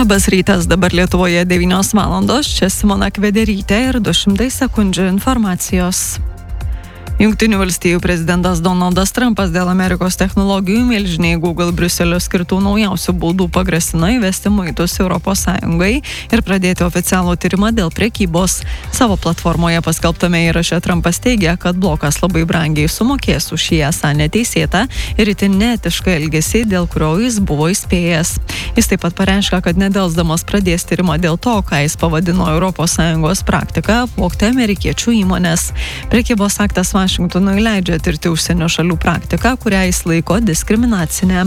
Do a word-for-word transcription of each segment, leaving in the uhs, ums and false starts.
Labas rytas, dabar Lietuvoje devynios valandos, čia Simona Kvederytė ir du šimtai sekundžių informacijos. Jungtinių valstijų prezidentas Donaldas Trumpas dėl Amerikos technologijų milžiniai Google Briuselio skirtų naujausių baudų pagrasino įvesti muitus Europos Sąjungai ir pradėti oficialų tyrimą dėl prekybos. Savo platformoje paskelbtame įraše Trumpas teigia, kad blokas labai brangiai sumokės už šį esą neteisėtą ir itin neetišką elgesį, dėl kurio jis buvo įspėjęs. Jis taip pat pareiškia, kad nedelsdamas pradės tyrimą dėl to, ką jis pavadino Europos Sąjungos praktika apvogti amerikiečių įmonės. Prekybos aktas Vašingtonui leidžia tirti užsienio šalių praktiką, kurią jis laiko diskriminacinę.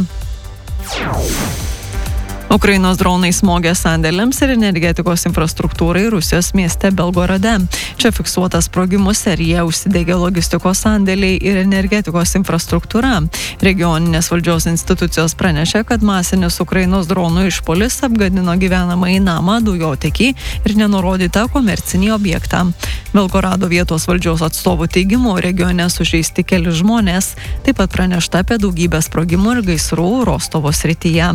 Ukrainos dronai smogė sandėliams ir energetikos infrastruktūrai Rusijos mieste Belgorode. Čia fiksuota sprogimų serija, užsidegė logistikos sandėliai ir energetikos infrastruktūra. Regioninės valdžios institucijos pranešė, kad masinis Ukrainos dronų išpuolis apgadino gyvenamąjį namą, dujotekį ir nenurodytą komercinį objektą. Belgorado vietos valdžios atstovų teigimu regione sužeisti keli žmonės, taip pat pranešta apie daugybę sprogimų ir gaisrų Rostovo srityje.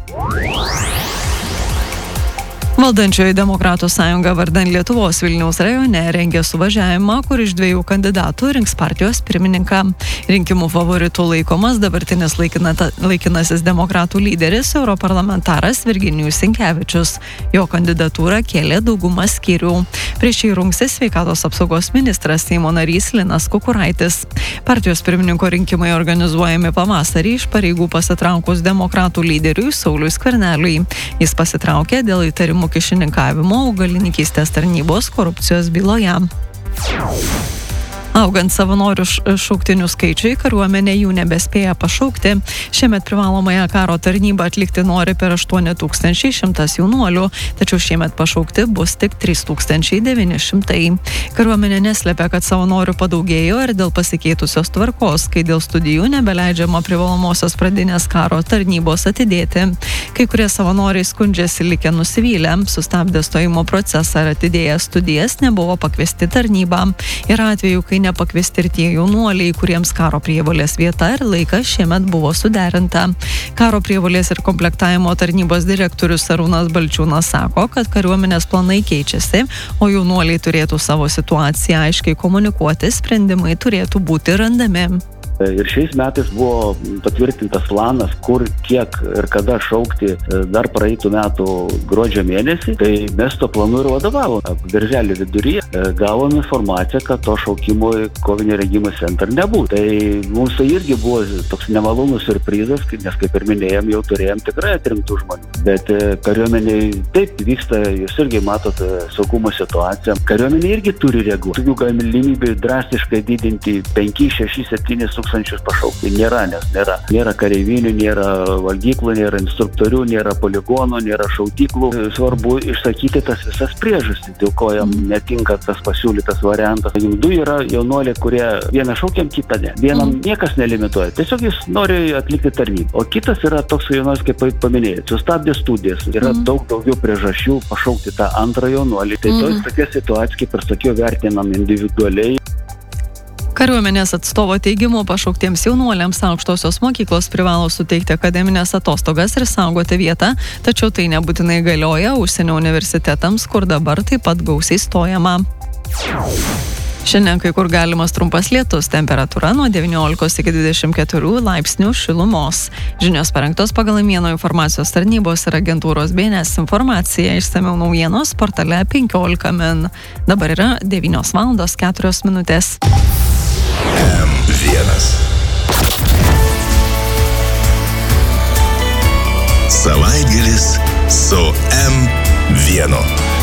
Valdančioji Demokratų sąjunga vardan Lietuvos Vilniaus rajone rengia suvažiavimą, kur iš dviejų kandidatų rinks partijos pirmininką. Rinkimų favoritų laikomas dabartinis laikina, laikinasis demokratų lyderis europarlamentaras Virginijus Sinkevičius. Jo kandidatūrą kėlė dauguma skyrių. Prieš jį rungsis sveikatos apsaugos ministras Seimo narys Linas Kukuraitis. Partijos pirmininko rinkimai organizuojami pavasarį iš pareigų pasitraukus demokratų lyderiui Sauliui Skverneliui. Jis pasitraukė dėl įtarimų kyšininkavimo augalininkystės tarnybos korupcijos byloje. Augant savanorių šauktinių skaičiui, kariuomenė jų nebespėja pašaukti. Šiemet privalomąją karo tarnybą atlikti nori per aštuoni tūkstančiai šimtas jaunuolių, tačiau šiemet pašaukti bus tik trys tūkstančiai devyni šimtai. Kariuomenė neslepia, kad savanorių padaugėjo ir dėl pasikeitusios tvarkos, kai dėl studijų nebeleidžiama privalomosios pradinės karo tarnybos atidėti. Kai kurie savanoriai skundžiasi likę nusivylę, sustabdė stojimo procesą ir atidėję studijas nebuvo pakviesti tarnybą. Yra atvejų, kai nepakviesti ir tie jaunuoliai, kuriems karo prievolės vieta ir laikas šiemet buvo suderinta. Karo prievolės ir komplektavimo tarnybos direktorius Arūnas Balčiūnas sako, kad kariuomenės planai keičiasi, o jaunuoliai turėtų savo situaciją aiškiai komunikuoti, sprendimai turėtų būti randami. Ir šiais metais buvo patvirtintas planas, kur, kiek ir kada šaukti dar praeitų metų gruodžio mėnesį. Tai mes to planu ir vadovavom. Birželio viduryje gavom informaciją, kad to šaukimo į kovinio rengimo centrą nebūtų. Tai mums tai irgi buvo toks nemalonus siurprizas, nes kaip ir minėjom, jau turėjom tikrai atrinktų žmonių. Bet kariuomeniai taip vyksta, jūs irgi matot saugumo situaciją. Kariuomenė irgi turi reaguoti. Tokių galimybių drastiškai didinti penki, šeši, septyni tūkstančius pašaukti nėra, nes nėra. Nėra kareivinių, nėra valgyklų, nėra instruktorių, nėra poligonų, nėra šaudyklų. Svarbu išsakyti tas visas priežastis, dėl ko jam netinka tas pasiūlytas variantas. Du yra jaunuoliai, kurie vieną šaukiam, kitą ne. Vienam niekas nelimituoja. Tiesiog jis nori atlikti tarnybą. O kitas yra toks jaunuolis, kaip paminėjai, sustabdė studijas. Yra mm. daug daugiau priežasčių pašaukti tą antrą jaunuolį. Tai mm. tos tokia situacija, kaip ir sakiau, vertinam individualiai. Kariuomenės atstovo teigimu pašauktiems jaunuoliams aukštosios mokyklos privalo suteikti akademinės atostogas ir saugoti vietą, tačiau tai nebūtinai galioja užsienio universitetams, kur dabar taip pat gausiai stojama. Šiandien kai kur galimas trumpas lietus, temperatūra nuo devyniolikos iki dvidešimt keturių laipsnių šilumos. Žinios parengtos pagal Mieno informacijos tarnybos ir agentūros B N S informaciją. Išsamiau naujienos portale penkiolika min. Dabar yra devynios valandos keturios minutės. M vienas. Savaitgalis su M vienu.